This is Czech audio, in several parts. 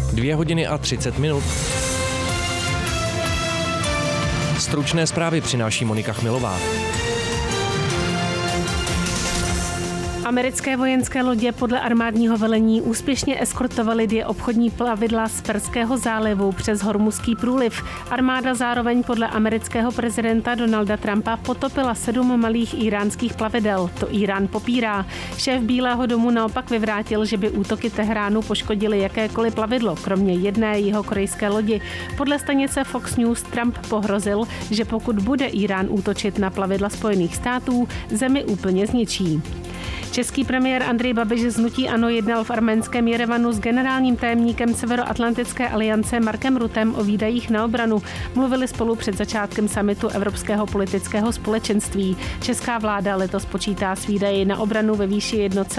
2 hodiny a 30 minut. Stručné zprávy přináší Monika Chmilová. Americké vojenské lodě podle armádního velení úspěšně eskortovaly 2 obchodní plavidla z Perského zálivu přes Hormuzský průliv. Armáda zároveň podle amerického prezidenta Donalda Trumpa potopila 7 malých íránských plavidel. To Írán popírá. Šéf Bílého domu naopak vyvrátil, že by útoky Teheránu poškodily jakékoliv plavidlo, kromě jedné jihokorejské lodi. Podle stanice Fox News Trump pohrozil, že pokud bude Írán útočit na plavidla Spojených států, zemi úplně zničí. Český premiér Andrej Babiš z hnutí ANO jednal v arménském Jerevanu s generálním tajemníkem Severoatlantické aliance Markem Ruttem o výdajích na obranu. Mluvili spolu před začátkem summitu Evropského politického společenství. Česká vláda letos počítá s výdaji na obranu ve výši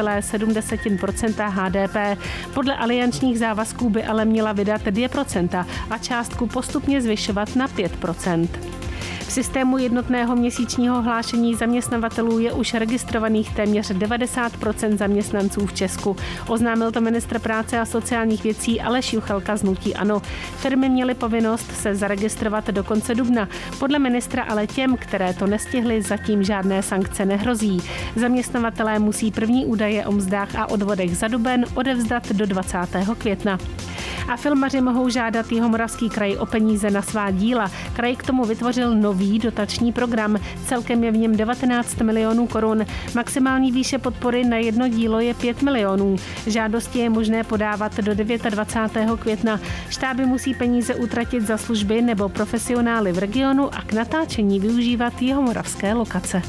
1,7% HDP. Podle aliančních závazků by ale měla vydat 2% a částku postupně zvyšovat na 5%. V systému jednotného měsíčního hlášení zaměstnavatelů je už registrovaných téměř 90% zaměstnanců v Česku. Oznámil to ministr práce a sociálních věcí Aleš Juchelka z hnutí ANO. Firmy měly povinnost se zaregistrovat do konce dubna. Podle ministra ale těm, které to nestihly, zatím žádné sankce nehrozí. Zaměstnavatelé musí první údaje o mzdách a odvodech za duben odevzdat do 20. května. A filmaři mohou žádat Jihomoravský kraj o peníze na svá díla. Kraj k tomu vytvořil nový dotační program. Celkem je v něm 19 milionů korun. Maximální výše podpory na jedno dílo je 5 milionů. Žádosti je možné podávat do 29. května. Štáby musí peníze utratit za služby nebo profesionály v regionu a k natáčení využívat jihomoravské lokace.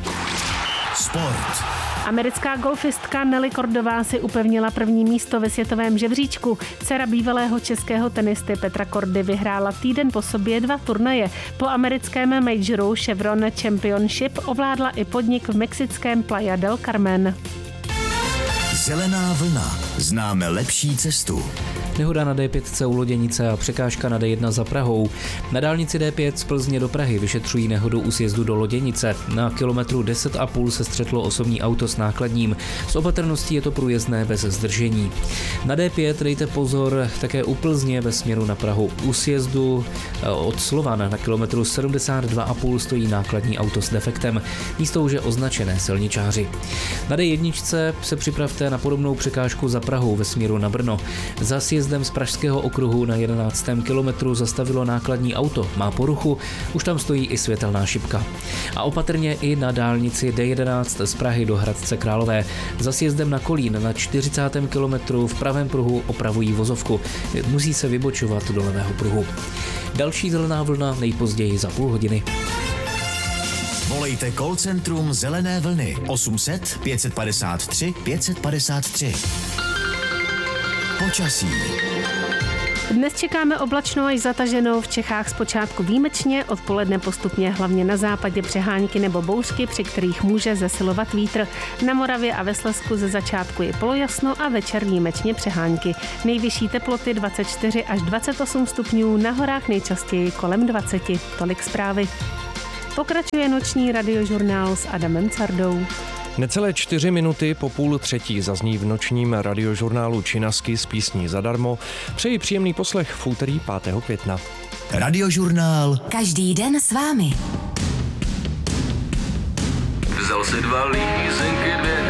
Sport. Americká golfistka Nelly Kordová si upevnila první místo ve světovém žebříčku. Dcera bývalého českého tenisty Petra Kordy vyhrála týden po sobě 2 turnaje. Po americkém majoru Chevron Championship ovládla i podnik v mexickém Playa del Carmen. Zelená vlna. Známe lepší cestu. Nehoda na D5 u Loděnice a překážka na D1 za Prahou. Na dálnici D5 z Plzně do Prahy vyšetřují nehodu u sjezdu do Loděnice. Na kilometru 10,5 se střetlo osobní auto s nákladním. S opatrností je to průjezdné bez zdržení. Na D5 dejte pozor také u Plzně ve směru na Prahu. U sjezdu od Slovan na kilometru 72,5 stojí nákladní auto s defektem. Místo už je označené silničáři. Na D1 se připravte na podobnou překážku za Prahou ve směru na Brno. Za sjezdem z Pražského okruhu na 11. kilometru zastavilo nákladní auto. Má poruchu, už tam stojí i světelná šipka. A opatrně i na dálnici D11 z Prahy do Hradce Králové. Za sjezdem na Kolín na 40. kilometru v pravém pruhu opravují vozovku. Musí se vybočovat do levého pruhu. Další zelená vlna nejpozději za půl hodiny. Volejte call centrum Zelené vlny 800 553 553. Počasí. Dnes čekáme oblačno až zataženou, v Čechách zpočátku výjimečně, odpoledne postupně hlavně na západě přehánky nebo bouřky, při kterých může zesilovat vítr. Na Moravě a ve Slezsku ze začátku je polojasno a večer výjimečně přehánky. Nejvyšší teploty 24 až 28 stupňů, na horách nejčastěji kolem 20. Tolik zprávy. Pokračuje noční radiožurnál s Adamem Cardou. Necelé 4 minuty po 2:30 zazní v nočním radiožurnálu Činasky s písní zadarmo. Přeji příjemný poslech v úterý 5. května. Radiožurnál. Každý den s vámi. Vzal si 2 lízenky, 2